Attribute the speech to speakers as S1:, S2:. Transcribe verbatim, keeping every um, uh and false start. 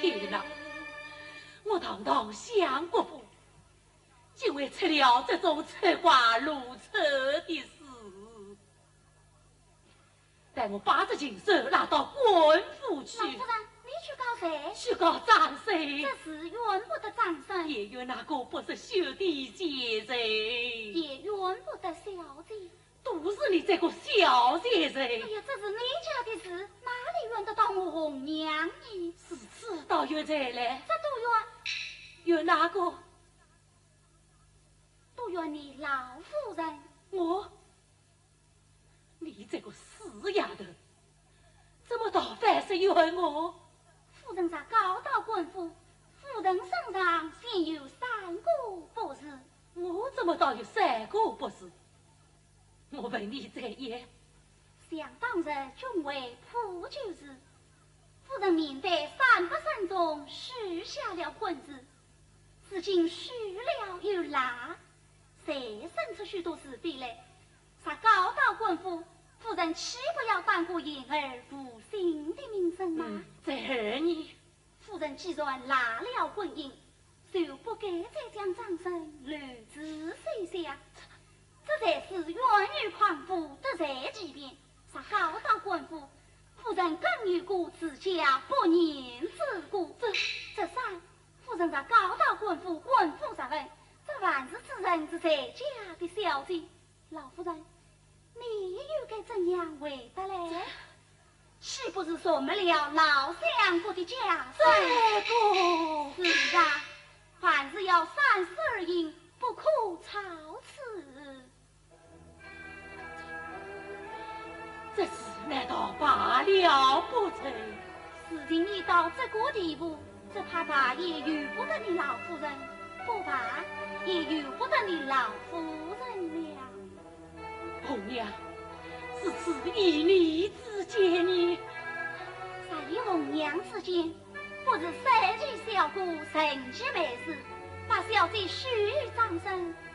S1: 天哪！我堂堂相国府，竟会出了这种出花入错的事。待我把这禽兽拉到官府去。
S2: 老夫人，你去告谁？
S1: 去告张谁？
S2: 这事怨不得张生，
S1: 也怨那个不是兄弟姐人，
S2: 也怨不得小姐。
S1: 都是你这个小姐人。哎
S2: 呀，这是你家的事，哪里怨得到我红娘呢？
S1: 是知道怨谁嘞？
S2: 这都怨
S1: 怨哪个？
S2: 都怨你老夫人。
S1: 我？你这个死丫头，怎么倒反是怨我？
S2: 夫人在告到官府，夫人身上现有三个不是。
S1: 我怎么倒有三个不是？我问你这言，
S2: 想当日君为普救时，夫人面对三不慎中许下了婚字，如今许了又拿，谁生出许多是非来？才告到官府，夫人岂不要当过言儿负心的名声吗？
S1: 嗯、这儿呢？
S2: 夫人既然拿了婚姻，就不该再将张生乱子碎下。这才是冤狱狂妇得罪几遍，才告到官府，夫人更有过自家不念之故。这这三，夫人才告到官府，官府责问，这万事之人是在家的小姐。老夫人，你又该怎样回答嘞？岂不是说没了老相公的家
S1: 这
S2: 个？是啊，凡事要三思而行，不可超此。
S1: 这事难道罢了不成？
S2: 事情已到这个地步，只怕他也由不得你老夫人，不怕也由不得你老夫人了。
S1: 红娘，是此一你之间呢？
S2: 在红娘之间，不是三姐小姑神奇美事，把小姐许于张生，